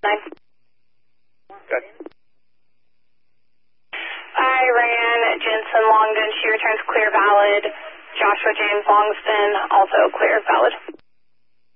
Good. I ran Jensen Longden. She returns clear valid. Joshua James Longston, also clear valid.